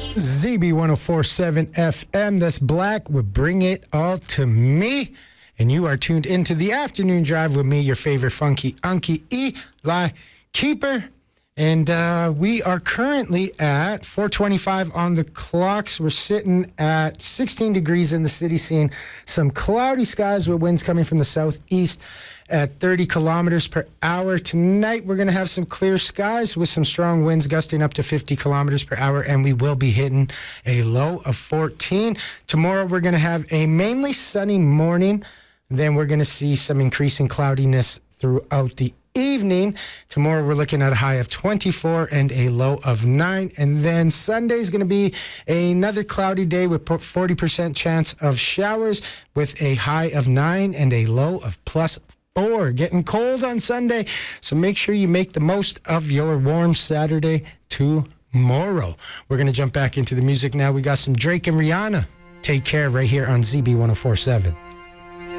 ZB 104.7 FM. That's Black with Bring It All to Me. And you are tuned into the afternoon drive with me, your favorite funky unky Eli Keeper. And we are currently at 4:25 on the clocks. We're sitting at 16 degrees in the city, seeing some cloudy skies with winds coming from the southeast at 30 kilometers per hour. Tonight, we're going to have some clear skies with some strong winds gusting up to 50 kilometers per hour, and we will be hitting a low of 14. Tomorrow, we're going to have a mainly sunny morning. Then we're going to see some increasing cloudiness throughout the evening. Tomorrow we're looking at a high of 24 and a low of 9. And then Sunday is going to be another cloudy day with 40% chance of showers with a high of 9 and a low of +4. Getting cold on Sunday, so make sure you make the most of your warm Saturday tomorrow. We're going to jump back into the music now. We got some Drake and Rihanna. Take Care right here on ZB 104.7.